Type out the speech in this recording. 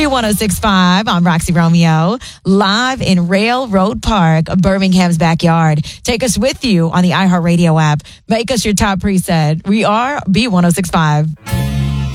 B1065, I'm Roxy Romeo, live in Railroad Park, Birmingham's backyard. Take us with you on the iHeartRadio app. Make us your top preset. We are B1065.